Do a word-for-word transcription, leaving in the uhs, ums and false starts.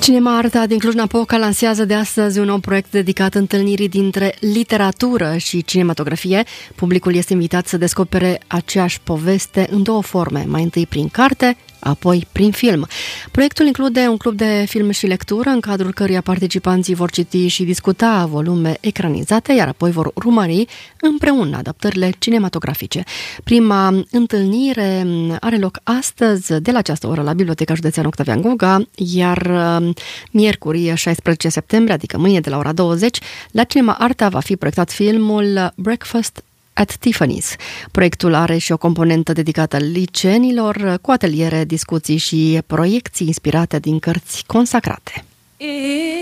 Cinema Arta din Cluj-Napoca lansează de astăzi un nou proiect dedicat întâlnirii dintre literatură și cinematografie. Publicul este invitat să descopere aceeași poveste în două forme, mai întâi prin carte, apoi prin film. Proiectul include un club de film și lectură, în cadrul căruia participanții vor citi și discuta volume ecranizate, iar apoi vor urmări împreună adaptările cinematografice. Prima întâlnire are loc astăzi de la această oră la Biblioteca Județeană Octavian Goga, iar miercuri șaisprezece septembrie, adică mâine de la ora douăzeci, la Cinema Arta va fi proiectat filmul Breakfast at Tiffany's. Proiectul are și o componentă dedicată liceenilor, cu ateliere, discuții și proiecții inspirate din cărți consacrate.